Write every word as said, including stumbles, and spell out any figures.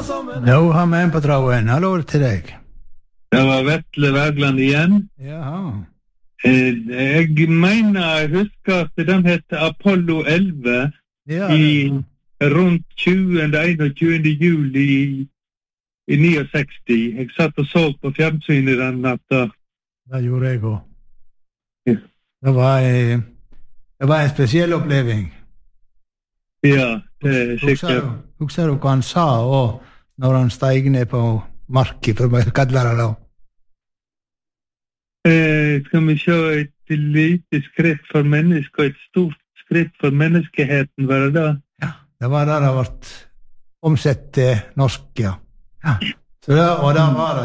Nå har vi en på tråden. Hallo til deg. Det var Vetle Wergeland igjen. Jaha. Eh, Jeg mener, jeg husker at den heter Apollo elleve Ja, i det- rundt tjuende, einogtjuende juli i, i sekstini. Jeg satt og så på fjernsynet den natta. det gjorde jeg også. Ja. Det var, eh, det var en spesiell oppleving. Ja, det er Husker sikkert. du, husker du hva han sa også, når han steg ned på marken, for å kalle det da? Eh, skal vi se et lite skritt for mennesker og et stort skritt for menneskeheten, var det da? Det var det det ble omsett til norsk, ja. ja. Så det, og det var det